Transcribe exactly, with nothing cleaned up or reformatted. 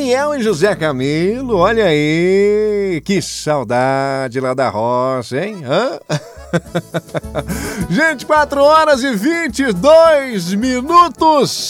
Daniel e José Camilo, olha aí, que saudade lá da roça, hein? Hã? Gente, quatro horas e vinte e dois minutos.